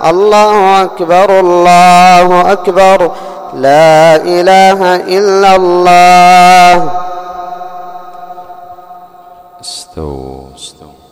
الله أكبر الله أكبر لا إله إلا الله. استووا استووا.